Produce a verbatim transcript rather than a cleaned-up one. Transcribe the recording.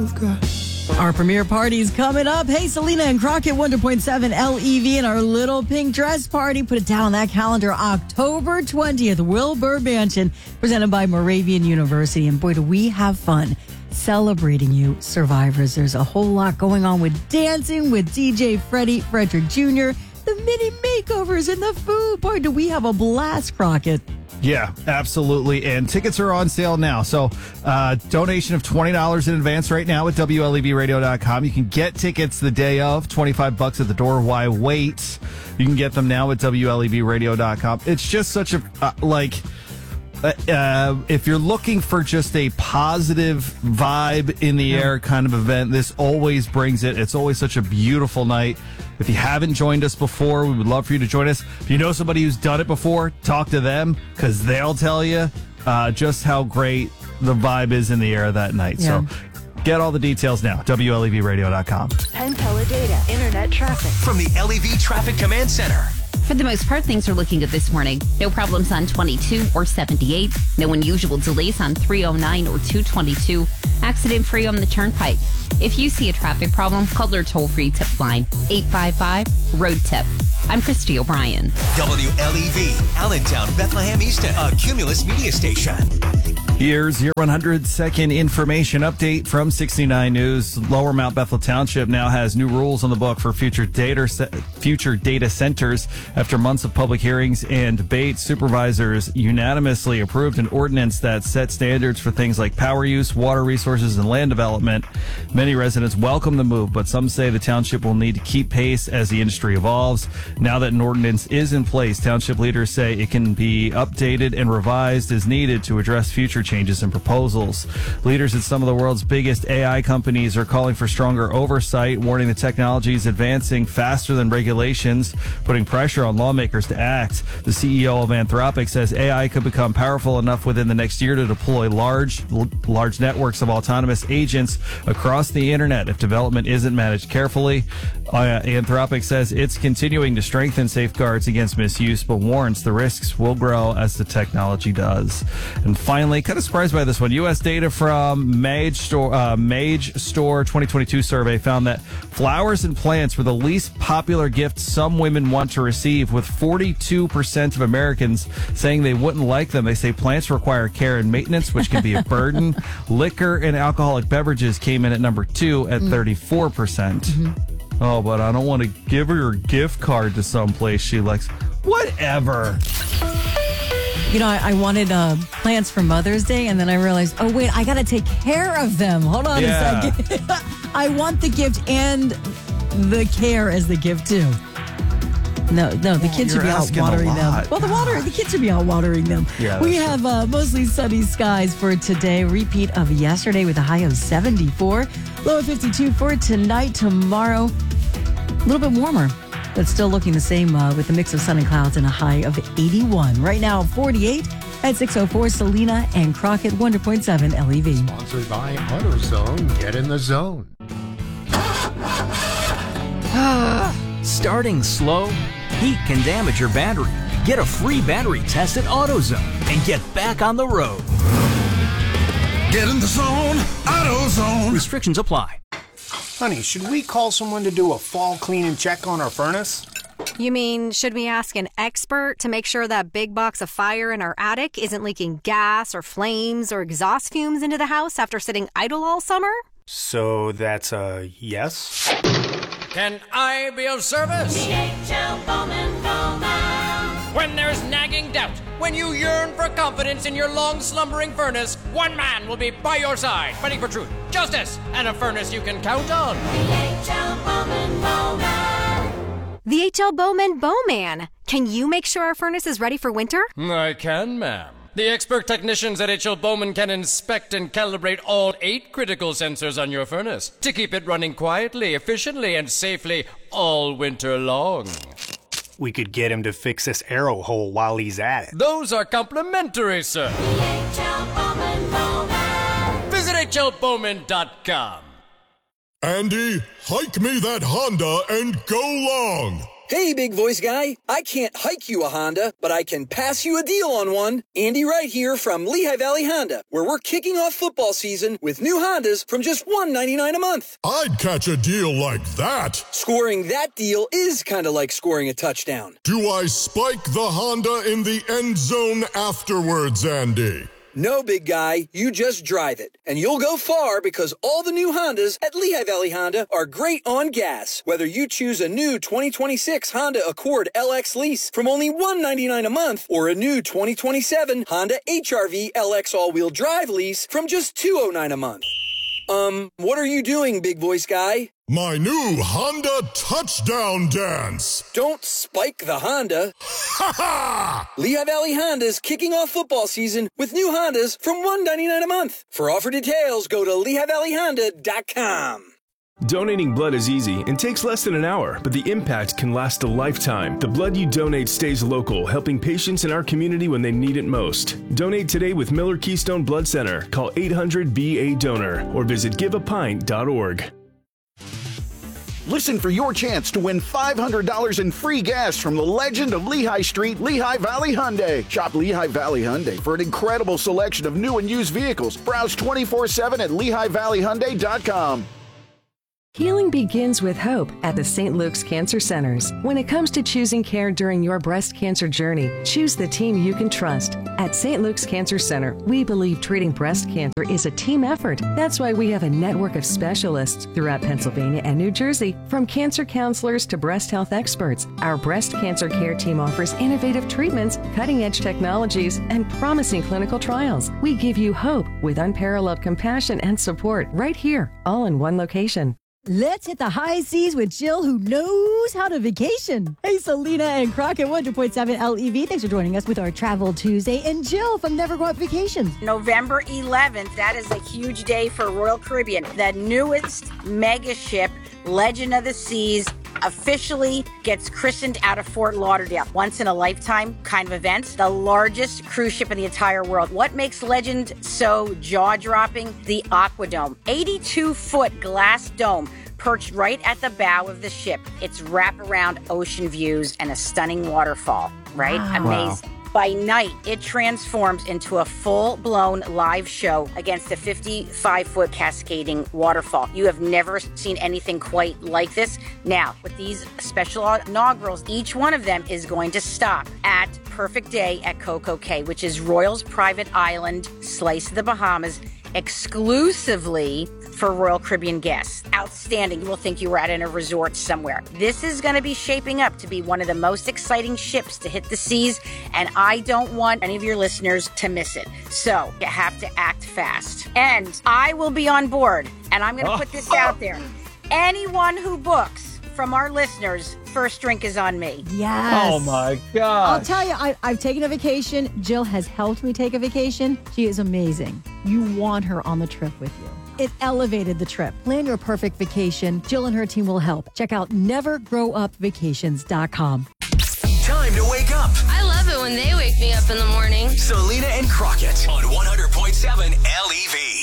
you've got. Our premiere party's coming up. Hey, Selena and Crockett, one point seven L E V and our little pink dress party. Put it down on that calendar, October twentieth, Wilbur Mansion, presented by Moravian University. And boy, do we have fun celebrating you, survivors. There's a whole lot going on with dancing with D J Freddie Frederick Junior, the mini makeovers and the food. Boy, do we have a blast, Crockett. Yeah, absolutely. And tickets are on sale now. So uh, donation of twenty dollars in advance right now at W L E V radio dot com. You can get tickets the day of, twenty-five bucks at the door. Why wait? You can get them now at W L E V radio dot com. It's just such a, uh, like... Uh, if you're looking for just a positive vibe in the air kind of event, this always brings it. It's always such a beautiful night. If you haven't joined us before, we would love for you to join us. If you know somebody who's done it before, talk to them because they'll tell you uh, just how great the vibe is in the air that night. Yeah. So get all the details now, W L E V radio dot com. Penn Teledata, internet traffic. From the L E V Traffic Command Center. For the most part, things are looking good this morning. No problems on twenty-two or seventy-eight. No unusual delays on three oh nine or two twenty-two. Accident-free on the Turnpike. If you see a traffic problem, call their toll-free tip line, eight five five, road tip. I'm Christy O'Brien. W L E V, Allentown, Bethlehem Easton, a Cumulus media station. Here's your one hundred second information update from sixty-nine News. Lower Mount Bethel Township now has new rules on the book for future data future data centers. After months of public hearings and debate, supervisors unanimously approved an ordinance that set standards for things like power use, water resources, and land development. Many residents welcome the move, but some say the township will need to keep pace as the industry evolves. Now that an ordinance is in place, township leaders say it can be updated and revised as needed to address future changes and proposals. Leaders at some of the world's biggest A I companies are calling for stronger oversight, warning the technology is advancing faster than regulations, putting pressure on lawmakers to act. The C E O of Anthropic says A I could become powerful enough within the next year to deploy large, large networks of autonomous agents across the internet if development isn't managed carefully. Uh, Anthropic says it's continuing to strengthen safeguards against misuse, but warns the risks will grow as the technology does. And finally, kind of surprised by this one. U S data from Mage Store, uh, Mage Store twenty twenty-two survey found that flowers and plants were the least popular gifts some women want to receive, with forty-two percent of Americans saying they wouldn't like them. They say plants require care and maintenance, which can be a burden. Liquor and alcoholic beverages came in at number two at thirty-four percent. Mm-hmm. Oh, but I don't want to give her a gift card to someplace she likes. Whatever. You know, I, I wanted uh, plants for Mother's Day, and then I realized, oh, wait, I got to take care of them. Hold on Yeah. a second. I want the gift and the care as the gift, too. No, no, the kids should you're be out asking a watering them. lot. Well, the water, the kids should be out watering them. Yeah, we that's have uh, mostly sunny skies for today. Repeat of yesterday with a high of seventy-four. Low of fifty-two for tonight. Tomorrow, a little bit warmer, but still looking the same uh, with a mix of sun and clouds and a high of eighty-one. Right now, forty-eight at six oh four. Selena and Crockett, one point seven L E V. Sponsored by AutoZone. Get in the zone. Starting slow? Heat can damage your battery. Get a free battery test at AutoZone and get back on the road. Get in the zone, AutoZone. Restrictions apply. Honey, should we call someone to do a fall cleaning check on our furnace? You mean, should we ask an expert to make sure that big box of fire in our attic isn't leaking gas or flames or exhaust fumes into the house after sitting idle all summer? So that's a yes? Can I be of service? The H L Bowman Bowman. When there's nagging doubt, when you yearn for confidence in your long slumbering furnace, one man will be by your side, fighting for truth, justice, and a furnace you can count on. The H L Bowman Bowman. The H L Bowman Bowman. Can you make sure our furnace is ready for winter? I can, ma'am. The expert technicians at H L Bowman can inspect and calibrate all eight critical sensors on your furnace to keep it running quietly, efficiently, and safely all winter long. We could get him to fix this arrow hole while he's at it. Those are complimentary, sir. The H L Bowman Bowman. Visit H L Bowman dot com. Andy, hike me that Honda and go long. Hey, big voice guy. I can't hike you a Honda, but I can pass you a deal on one. Andy Wright here from Lehigh Valley Honda, where we're kicking off football season with new Hondas from just one hundred ninety-nine dollars a month. I'd catch a deal like that. Scoring that deal is kind of like scoring a touchdown. Do I spike the Honda in the end zone afterwards, Andy? No, big guy, you just drive it. And you'll go far because all the new Hondas at Lehigh Valley Honda are great on gas. Whether you choose a new twenty twenty-six Honda Accord L X lease from only one hundred ninety-nine dollars a month or a new twenty twenty-seven Honda H R V L X all-wheel drive lease from just two hundred nine dollars a month. Um, what are you doing, big voice guy? My new Honda touchdown dance. Don't spike the Honda. Ha ha! Lehigh Valley Honda's kicking off football season with new Hondas from one hundred ninety-nine dollars a month. For offer details, go to lehigh valley honda dot com. Donating blood is easy and takes less than an hour, but the impact can last a lifetime. The blood you donate stays local, helping patients in our community when they need it most. Donate today with Miller Keystone Blood Center. Call eight hundred B A donor or visit give a pint dot org. Listen for your chance to win five hundred dollars in free gas from the legend of Lehigh Street, Lehigh Valley Hyundai. Shop Lehigh Valley Hyundai for an incredible selection of new and used vehicles. Browse twenty-four seven at lehigh valley hyundai dot com. Healing begins with hope at the Saint Luke's Cancer Centers. When it comes to choosing care during your breast cancer journey, choose the team you can trust. At Saint Luke's Cancer Center, we believe treating breast cancer is a team effort. That's why we have a network of specialists throughout Pennsylvania and New Jersey, from cancer counselors to breast health experts. Our breast cancer care team offers innovative treatments, cutting-edge technologies, and promising clinical trials. We give you hope with unparalleled compassion and support right here, all in one location. Let's hit the high seas with Jill, who knows how to vacation. Hey, Selena and Crockett, one hundred point seven L E V. Thanks for joining us with our Travel Tuesday. And Jill from Never Go Out Vacations. November eleventh, that is a huge day for Royal Caribbean. The newest mega ship, Legend of the Seas, officially gets christened out of Fort Lauderdale. Once in a lifetime kind of event. The largest cruise ship in the entire world. What makes Legend so jaw-dropping? The Aquadome. eighty-two foot glass dome perched right at the bow of the ship. Its wraparound ocean views and a stunning waterfall, right? Wow. Amazing. Wow. By night, it transforms into a full-blown live show against a fifty-five foot cascading waterfall. You have never seen anything quite like this. Now, with these special inaugurals, each one of them is going to stop at Perfect Day at Coco Cay, which is Royal's private island slice of the Bahamas, exclusively for Royal Caribbean guests. Outstanding. You will think you were at in a resort somewhere. This is going to be shaping up to be one of the most exciting ships to hit the seas, and I don't want any of your listeners to miss it. So you have to act fast. And I will be on board, and I'm going to put this out there. Anyone who books from our listeners, first drink is on me. Yes. Oh my God. I'll tell you, I, I've taken a vacation. Jill has helped me take a vacation. She is amazing. You want her on the trip with you. It elevated the trip. Plan your perfect vacation. Jill and her team will help. Check out never grow up vacations dot com. Time to wake up. I love it when they wake me up in the morning. Selena and Crockett on one hundred point seven L E V.